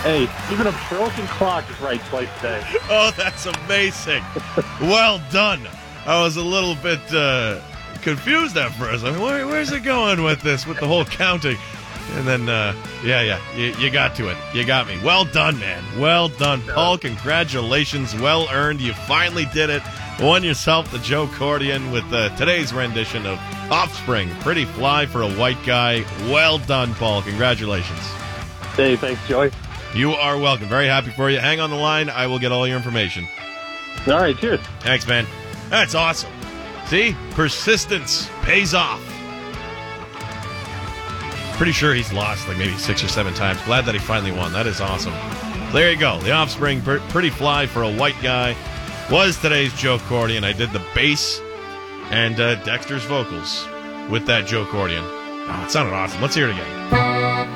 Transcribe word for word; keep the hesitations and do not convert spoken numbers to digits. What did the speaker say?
Hey, even a broken clock is right twice a day. Oh, that's amazing. Well done. I was a little bit uh, confused at first. I mean, where, where's it going with this, with the whole counting? And then, uh, yeah, yeah, you, you got to it. You got me. Well done, man. Well done, Paul. Congratulations. Well earned. You finally did it. Won yourself the Joe Cordian with uh, today's rendition of Offspring. Pretty Fly for a White Guy. Well done, Paul. Congratulations. Hey, thanks, Joey. You are welcome. Very happy for you. Hang on the line. I will get all your information. All right, cheers. Thanks, man. That's awesome. See? Persistence pays off. Pretty sure he's lost like maybe six or seven times. Glad that he finally won. That is awesome. There you go. The Offspring, Pretty Fly for a White Guy, was today's Joe Cordian. I did the bass and uh, Dexter's vocals with that Joe Cordian. Oh, it sounded awesome. Let's hear it again.